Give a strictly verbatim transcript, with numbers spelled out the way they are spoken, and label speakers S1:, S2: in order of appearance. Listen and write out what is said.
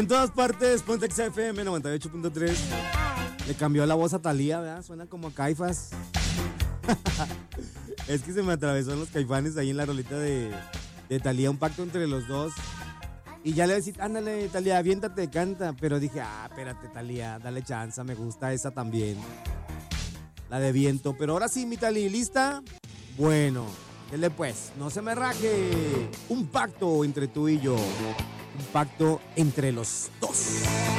S1: En todas partes, Ponte X F M noventa y ocho punto tres. Le cambió la voz a Thalía, ¿verdad? Suena como a Caifás. Es que se me atravesó los Caifanes ahí en la rolita de, de Thalía, un pacto entre los dos. Y ya le decía, ándale, Thalía, aviéntate, canta. Pero dije, ah, espérate, Thalía, dale chance, me gusta esa también. La de viento. Pero ahora sí, mi Thalía, ¿lista? Bueno, dele pues, no se me raje. Un pacto entre tú y yo. Un pacto entre los dos.